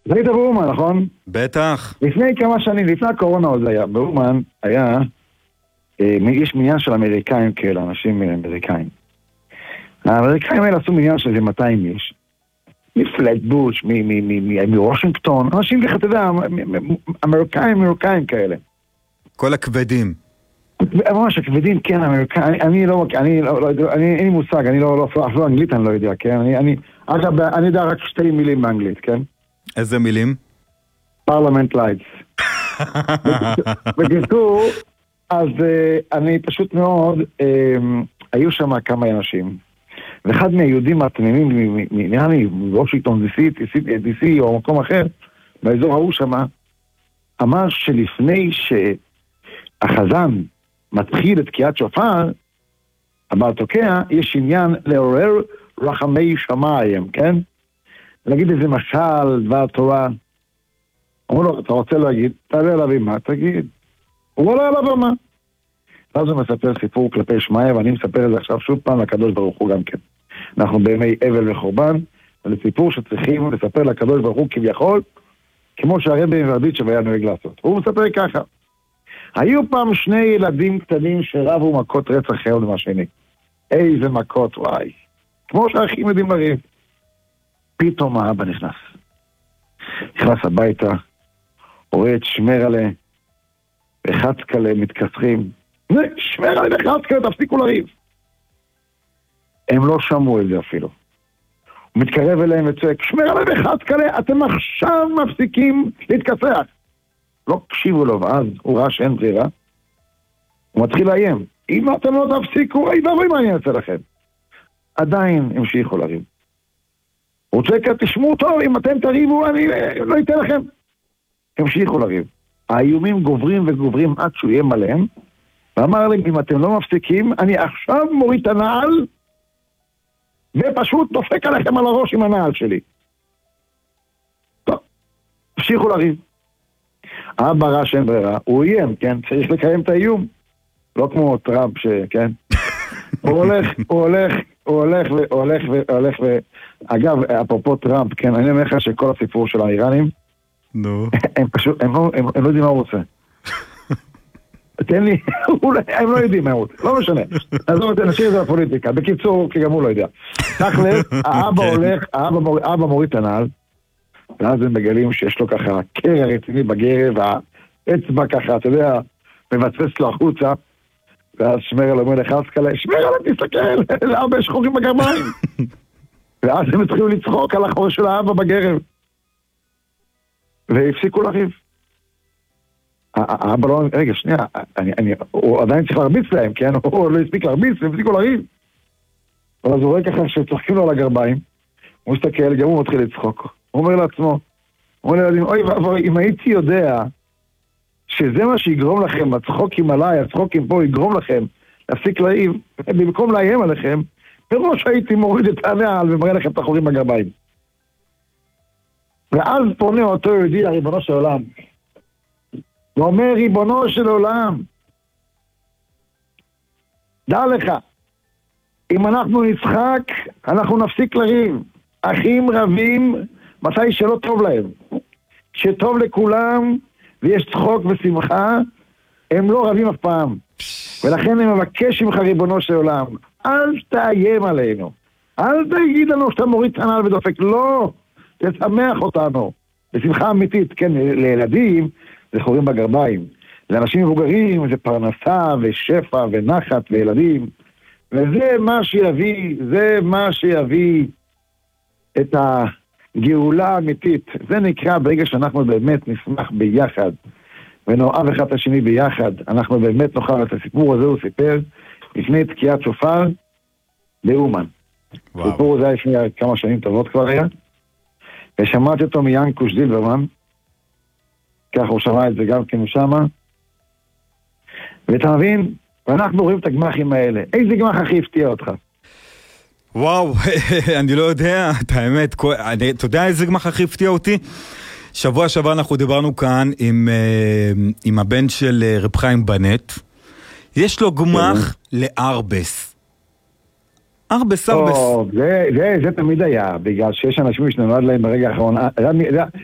היית באומן, נכון? בטח. לפני כמה שנים, לפני הקורונה עוד היה, באומן היה, יש מניין של אמריקאים כאלה, אנשים אמריקאים. האמריקאים האלה עשו מניין של 200 איש. מפלטבוש, מוושינגטון, אנשים ככה, אתה יודע, אמריקאים כאלה. כל הכבדים. ממש הכבדים, כן, אמריקאים, אני לא, אין לי מושג, אני לא, אפילו אנגלית אני לא יודע, כן? אגב, אני יודע רק 2 מילים באנגלית, כן? איזה מילים? פרלמנט לייטס. בקיצור, אז אני פשוט מאוד, היו שם כמה אנשים, ואחד מהיהודים התמימים, נראה לי, וושינגטון DC או מקום אחר, באזור ההוא שם, אמר שלפני שהחזן מתחיל את תקיעת שופר, אבל תוקע, יש עניין לעורר רחמי שמיים, כן? להגיד איזה משל, דבר תורה. אמרו לו, אתה רוצה להגיד? תעלה על הבימה, תגיד. הוא עולה על הבמה. ואז הוא מספר סיפור כלפי שמעיה, ואני מספר את זה עכשיו שוב פעם לקדוש ברוך הוא גם כן. אנחנו בימי אבל וחורבן, זה סיפור שצריכים לספר לקדוש ברוך הוא כביכול, כמו שהרבי מברדיצ'ב היה נוהג לעשות. הוא מספר ככה. היו פעם 2 ילדים קטנים שרבו מכות רצח אחד מהשני. איזה מכות, וואי. כמו שהאחים יודעים לריב. פתאום האבא נכנס הביתה, רואה את שמרלה, וחצקלה מתכסחים. שמרלה וחצקלה, תפסיקו לריב. הם לא שמעו את זה אפילו. הוא מתקרב אליהם וצועק, שמרלה וחצקלה, אתם עכשיו מפסיקים להתכסח. לא קשיבו לו, ואז הוא ראה שאין ברירה. הוא מתחיל לאיים. אם אתם לא תפסיקו, דברים מה אני אעשה לכם. עדיין המשיכו לריב. הוא צועק, תשמעו טוב, אם אתם תריבו, אני לא אתן לכם. המשיכו לריב. האיומים גוברים וגוברים עד שהוא יהיה מלאם, ואמר להם, אם אתם לא מפסיקים, אני עכשיו מוריד את הנעל, ופשוט דופק עליכם על הראש עם הנעל שלי. טוב, המשיכו לריב. האבא ראה שאין ברירה, הוא איים, כן? צריך לקיים את האיום. לא כמו טראמפ, כן? הוא הולך, אגב, אפרופו טראמפ, כן, אני אומר לך שכל הסיפור של האיראנים, הם פשוט, הם לא יודעים מה הוא רוצה. תן לי, הם לא יודעים מה הוא רוצה, לא משנה. אז לא נשאיר את זה לפוליטיקה. בקיצור, כי גם הוא לא יודע. תכל'ס, האבא מוריד את הנעל, ואז הם מגלים שיש לו ככה קרע רציני בגרב, והאצבע ככה, אתה יודע, מבצבץ לו החוצה, ואז שמרל אומר לחזקאלה, שמרל, תסתכל, לאבא יש חורים בגרביים. ואז הם התחילו לצחוק על החור של האבא בגרב. והפסיקו לריב. האבא לא, רגע, שנייה, הוא עדיין צריך להרביץ להם, כן? הוא לא הספיק להרביץ, הם הפסיקו לריב. ואז הוא רואה ככה שצוחקים לו על הגרביים, הוא מסתכל, גם הוא מתחיל לצחוק. הוא אומר לעצמו, הוא אומר לילדים, אוי, אם הייתי יודע שזה מה שיגרום לכם, הצחוקים עליי, הצחוקים פה יגרום לכם להפסיק להעיב, במקום לאיים עליכם, בראש הייתי מוריד את הנעל ומראה לכם את החורים בגרביים. ואז פונה אותו יהודי לריבונו של עולם. הוא אומר, ריבונו של עולם, דע לך, אם אנחנו נצחק, אנחנו נפסיק לריב. אחים רבים, מתי שלא טוב להם. שטוב לכולם, ויש צחוק ושמחה, הם לא רבים אף פעם. ולכן אני מבקש ממך ריבונו של עולם, אל תאיים עלינו. אל תגיד לנו שאתה מוריד את הנעל ודופק. לא, תשמח אותנו. בשמחה אמיתית, כן, לילדים זה חורים בגרביים. לאנשים מבוגרים זה פרנסה ושפע ונחת וילדים. וזה מה שיביא את הגאולה האמיתית. זה נקרא ברגע שאנחנו באמת נשמח ביחד ונאהב אחד את השני ביחד, אנחנו באמת נוכל. את הסיפור הזה הוא סיפר לפני תקיעת שופר באומן. הסיפור הזה לפני כמה שנים טובות כבר היה, ושמעתי אותו מיאנקוש זילברמן, ככה הוא שמע את זה גם כן שמה, ואתה מבין, ואנחנו רואים את הגמחים האלה. איזה גמח הכי הפתיע אותך? וואו, אני לא יודע, את האמת, אתה יודע איזה גמח הכי הפתיע אותי? שבוע שעבר אנחנו דיברנו כאן עם הבן של רב חיים בנט, יש לו גמח לארבס. ארבס. זה תמיד היה, בגלל שיש אנשים שנולד להם ברגע האחרון.